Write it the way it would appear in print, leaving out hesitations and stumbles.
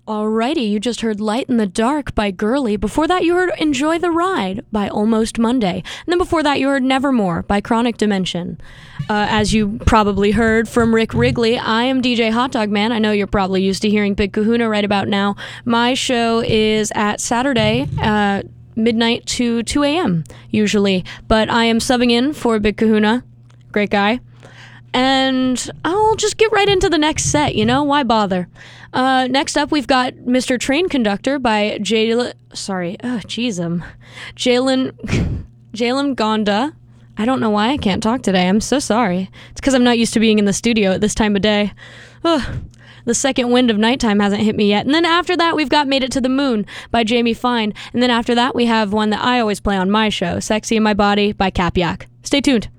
Alrighty, you just heard Light in the Dark by Girly. Before that, you heard Enjoy the Ride by Almost Monday. And then before that, you heard Nevermore by Chronic Dimension. As you probably heard from Rick Wrigley, I am DJ Hot Dog Man. I know you're probably used to hearing Big Kahuna right about now. My show is at Saturday, midnight to 2 a.m. usually. But I am subbing in for Big Kahuna. Great guy. And I'll just get right into the next set, why bother? Next up, we've got Mr. Train Conductor by Jalen Gonda. I don't know why I can't talk today. I'm so sorry. It's because I'm not used to being in the studio at this time of day. The second wind of nighttime hasn't hit me yet. And then after that, we've got Made It to the Moon by Jamie Fine. And then after that, we have one that I always play on my show, Sexy in My Body by Cap Yak. Stay tuned.